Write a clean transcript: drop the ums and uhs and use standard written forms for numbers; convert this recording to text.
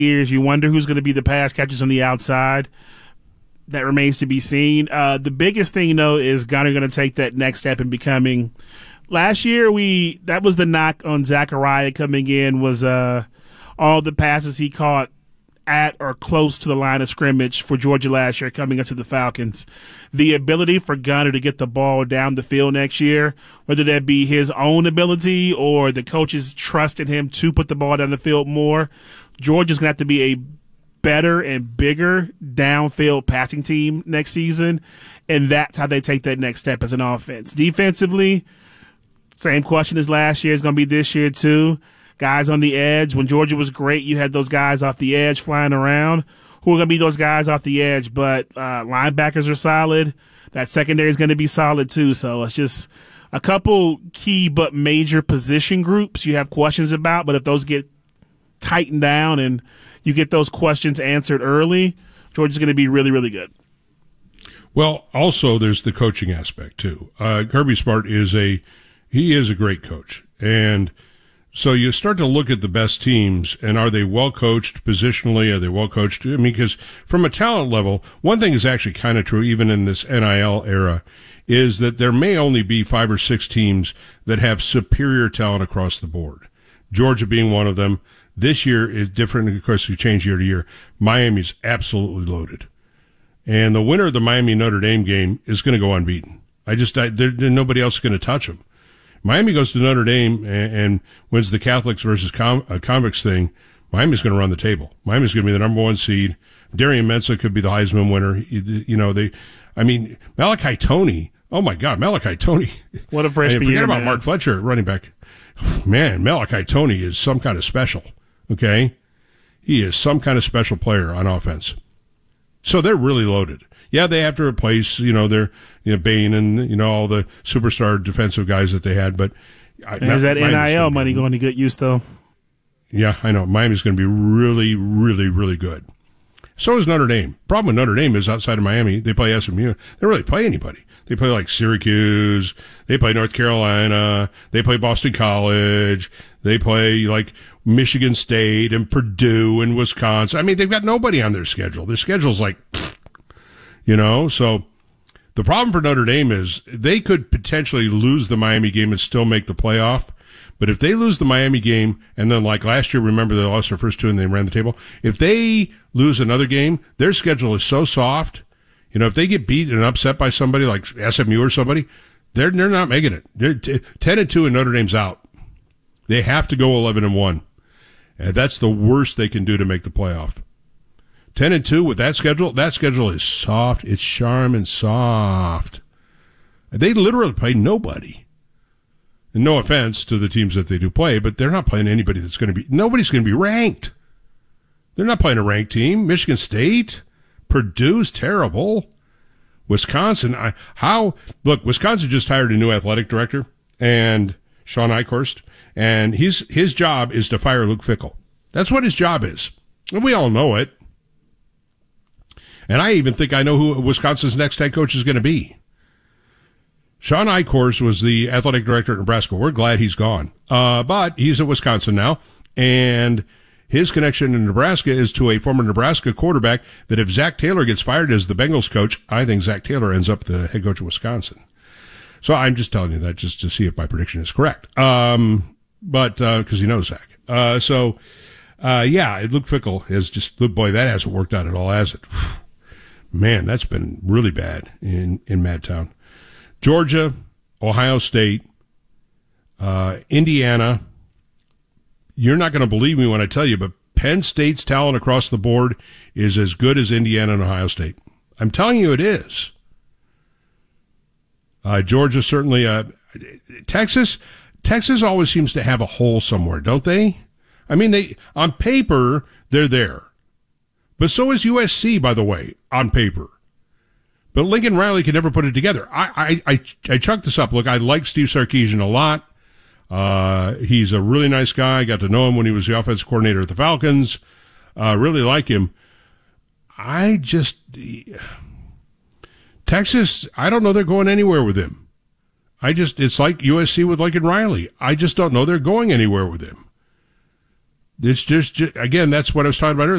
years. You wonder who's going to be the pass catchers on the outside. That remains to be seen. The biggest thing, though, is Gunner going to take that next step in becoming. Last year, that was the knock on Zachariah coming in, was all the passes he caught at or close to the line of scrimmage for Georgia last year coming into the Falcons. The ability for Gunner to get the ball down the field next year, whether that be his own ability or the coaches trusting him to put the ball down the field more, Georgia's going to have to be a better and bigger downfield passing team next season, and that's how they take that next step as an offense. Defensively, same question as last year is going to be this year too. Guys on the edge. When Georgia was great, you had those guys off the edge flying around. Who are going to be those guys off the edge? But linebackers are solid. That secondary is going to be solid too. So it's just a couple key but major position groups you have questions about. But if those get tightened down and you get those questions answered early, Georgia's going to be really, really good. Well, also there's the coaching aspect too. Kirby Smart is a great coach, and so you start to look at the best teams, and are they well coached positionally? Are they well coached? I mean, because from a talent level, one thing is actually kind of true, even in this NIL era, is that there may only be 5 or 6 teams that have superior talent across the board. Georgia being one of them. This year is different. Of course, you change year to year. Miami's absolutely loaded. And the winner of the Miami-Notre Dame game is going to go unbeaten. Nobody else is going to touch them. Miami goes to Notre Dame and wins the Catholics versus convicts thing. Miami's going to run the table. Miami's going to be the number 1 seed. Darian Mensah could be the Heisman winner. Malachi Toney. Oh my God, Malachi Toney. What a freshman year, forget about man. Mark Fletcher, running back. Man, Malachi Toney is some kind of special. Okay? He is some kind of special player on offense. So they're really loaded. Yeah, they have to replace, Bain and, all the superstar defensive guys that they had, but there's that NIL money going to get used, though. Yeah, I know. Miami's going to be really, really, really good. So is Notre Dame. Problem with Notre Dame is outside of Miami, they play SMU. They don't really play anybody. They play like Syracuse. They play North Carolina. They play Boston College. They play like Michigan State and Purdue and Wisconsin. I mean, they've got nobody on their schedule. Their schedule's like, so the problem for Notre Dame is they could potentially lose the Miami game and still make the playoff. But if they lose the Miami game, and then like last year, remember they lost their first 2 and they ran the table. If they lose another game, their schedule is so soft. If they get beat and upset by somebody like SMU or somebody, they're not making it. They're 10-2 and Notre Dame's out. They have to go 11-1. And that's the worst they can do to make the playoff. 10-2 with that schedule is soft. It's charm soft. They literally play nobody. And no offense to the teams that they do play, but they're not playing anybody nobody's going to be ranked. They're not playing a ranked team. Michigan State, Purdue's terrible. Wisconsin, Wisconsin just hired a new athletic director, and Sean Eichhorst, and his job is to fire Luke Fickell. That's what his job is. And we all know it. And I even think I know who Wisconsin's next head coach is going to be. Sean Eichhorst was the athletic director at Nebraska. We're glad he's gone. But he's at Wisconsin now, and his connection in Nebraska is to a former Nebraska quarterback that if Zach Taylor gets fired as the Bengals coach, I think Zach Taylor ends up the head coach of Wisconsin. So I'm just telling you that just to see if my prediction is correct. But because you know Zach. Luke Fickell that hasn't worked out at all, has it? Man, that's been really bad in Madtown. Georgia, Ohio State, Indiana. You're not going to believe me when I tell you, but Penn State's talent across the board is as good as Indiana and Ohio State. I'm telling you it is. Georgia certainly. Texas always seems to have a hole somewhere, don't they? I mean, on paper, they're there. But so is USC, by the way, on paper. But Lincoln Riley can never put it together. I chucked this up. Look, I like Steve Sarkisian a lot. He's a really nice guy. I got to know him when he was the offensive coordinator at the Falcons. Really like him. Texas, I don't know they're going anywhere with him. It's like USC with Lincoln Riley. I just don't know they're going anywhere with him. It's just again, that's what I was talking about earlier.